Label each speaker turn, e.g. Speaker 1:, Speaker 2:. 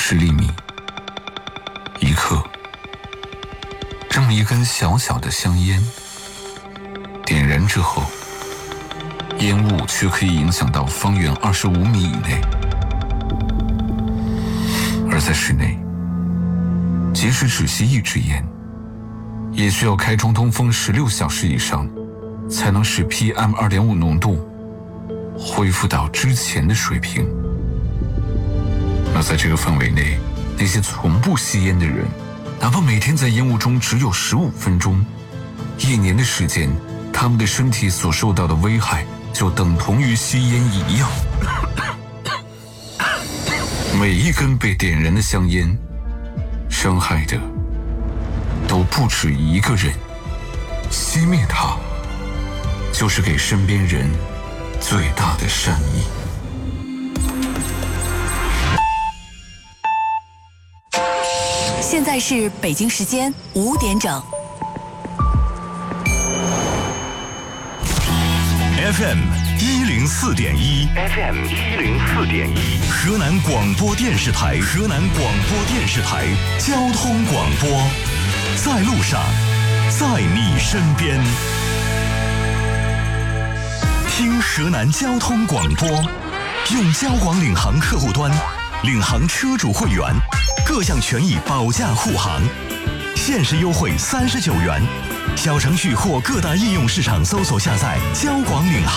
Speaker 1: 50厘米，一克。这么一根小小的香烟，点燃之后，烟雾却可以影响到方圆25米以内。而在室内，即使只吸一支烟，也需要开窗通风16小时以上，才能使 PM2.5 浓度恢复到之前的水平。那在这个范围内，那些从不吸烟的人，哪怕每天在烟雾中只有15分钟，1年的时间，他们的身体所受到的危害就等同于吸烟一样。每一根被点燃的香烟，伤害的都不止一个人。熄灭它，就是给身边人最大的善意。
Speaker 2: 现在是北京时间5点整。
Speaker 3: FM 104.1 ，FM 104.1，河南广播电视台，河南广播电视台交通广播，在路上，在你身边。听河南交通广播，用交广领航客户端，领航车主会员，各项权益保驾护航，限时优惠39元。小程序或各大应用市场搜索下载交广领航。